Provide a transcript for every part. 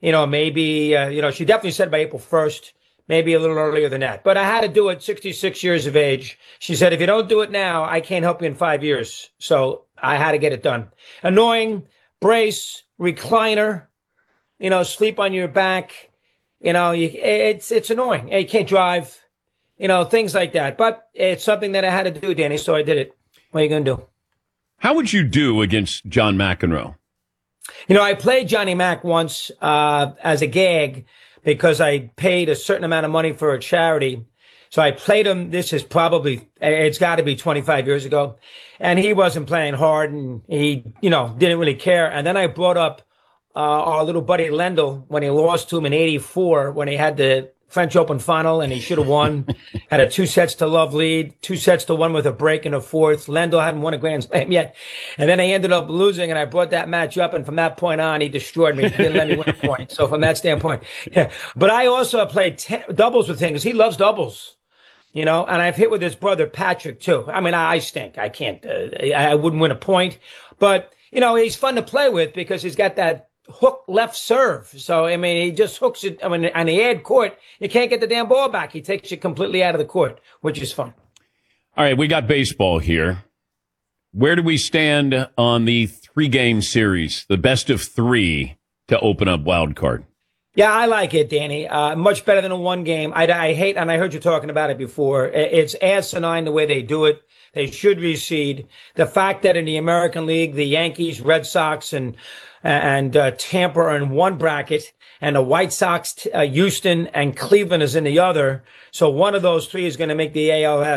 Maybe, she definitely said by April 1st, maybe a little earlier than that. But I had to do it 66 years of age. She said, if you don't do it now, I can't help you in 5 years. So I had to get it done. Annoying, brace, recliner, sleep on your back. It's annoying. You can't drive, things like that. But it's something that I had to do, Danny, so I did it. What are you going to do? How would you do against John McEnroe? I played Johnny Mac once as a gag because I paid a certain amount of money for a charity. So I played him. It's got to be 25 years ago. And he wasn't playing hard and he, didn't really care. And then I brought up our little buddy Lendl when he lost to him in 84 when he had the French Open final and he should have won. Had a 2-0 lead, 2-1 with a break in the fourth. Lendl hadn't won a Grand Slam yet. And then I ended up losing and I brought that match up. And from that point on, he destroyed me. He didn't let me win a point. So from that standpoint, yeah. But I also played doubles with him because he loves doubles. And I've hit with his brother Patrick too. I mean, I stink. I can't, I wouldn't win a point, but he's fun to play with because he's got that hook left serve. So, he just hooks it. On the ad court, you can't get the damn ball back. He takes you completely out of the court, which is fun. All right. We got baseball here. Where do we stand on the 3-game series, the best of 3 to open up wild card? Yeah, I like it, Danny. Much better than a 1-game. I hate, and I heard you talking about it before. It's asinine the way they do it. They should reseed. The fact that in the American League, the Yankees, Red Sox, and Tampa are in one bracket, and the White Sox, Houston, and Cleveland is in the other. So one of those 3 is going to make the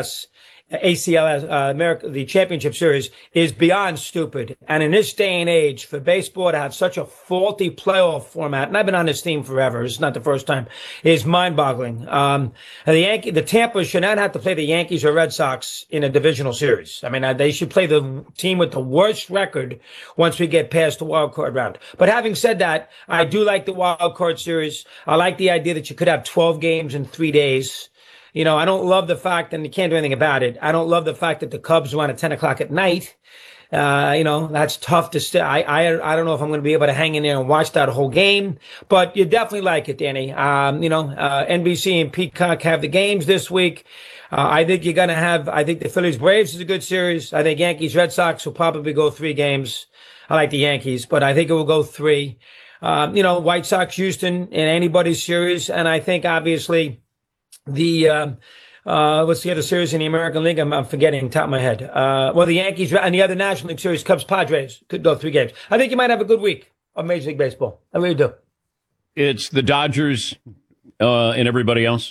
ACLS, the championship series is beyond stupid. And in this day and age, for baseball to have such a faulty playoff format, and I've been on this team forever, it's not the first time, is mind-boggling. The Tampa should not have to play the Yankees or Red Sox in a divisional series. They should play the team with the worst record once we get past the wild card round. But having said that, I do like the wild card series. I like the idea that you could have 12 games in 3 days. I don't love the fact, and you can't do anything about it. I don't love the fact that the Cubs went at 10 o'clock at night. That's tough to stay. I don't know if I'm going to be able to hang in there and watch that whole game, but you definitely like it, Danny. NBC and Peacock have the games this week. I think the Phillies Braves is a good series. I think Yankees Red Sox will probably go 3 games. I like the Yankees, but I think it will go 3. White Sox Houston in anybody's series. And I think obviously, what's the other series in the American League? I'm forgetting top of my head. The Yankees and the other National League series, Cubs, Padres, could go 3 games. I think you might have a good week of Major League Baseball. I really do. It's the Dodgers and everybody else.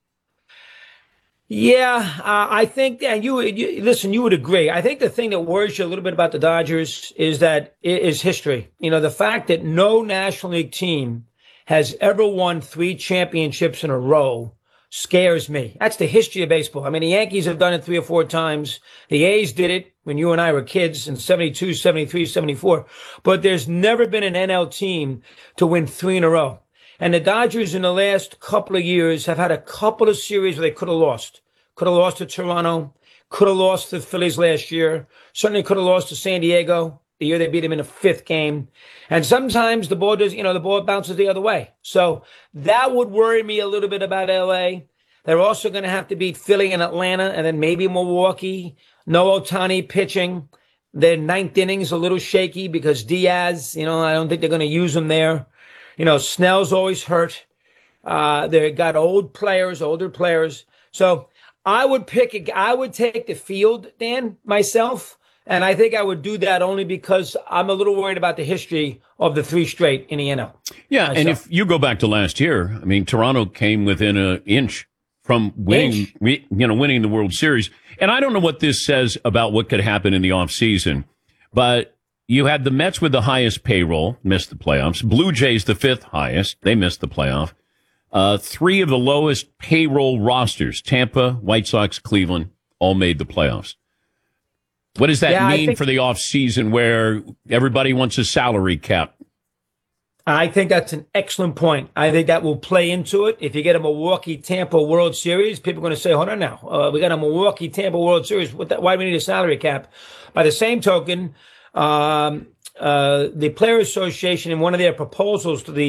Yeah, I think, and you listen, you would agree. I think the thing that worries you a little bit about the Dodgers is history. The fact that no National League team has ever won 3 championships in a row scares me. That's the history of baseball. The Yankees have done it 3 or 4 times. The A's did it when you and I were kids in 72, 73, 74. But there's never been an NL team to win 3 in a row. And the Dodgers in the last couple of years have had a couple of series where they could have lost. Could have lost to Toronto. Could have lost to the Phillies last year. Certainly could have lost to San Diego the year they beat them in the 5th game. And sometimes the ball bounces the other way. So that would worry me a little bit about LA. They're also going to have to beat Philly and Atlanta and then maybe Milwaukee. No Ohtani pitching. Their 9th inning's a little shaky because Diaz, I don't think they're going to use him there. Snell's always hurt. They got older players. So I would take the field, Dan, myself. And I think I would do that only because I'm a little worried about the history of the 3 straight in the NL. Yeah, myself. And if you go back to last year, Toronto came within an inch from winning the World Series. And I don't know what this says about what could happen in the offseason, but you had the Mets with the highest payroll, missed the playoffs. Blue Jays, the 5th highest, they missed the playoff. 3 of the lowest payroll rosters, Tampa, White Sox, Cleveland, all made the playoffs. What does that mean for the offseason where everybody wants a salary cap? I think that's an excellent point. I think that will play into it. If you get a Milwaukee-Tampa World Series, people are going to say, hold on now. We got a Milwaukee-Tampa World Series. Why do we need a salary cap? By the same token, the Players Association, in one of their proposals to the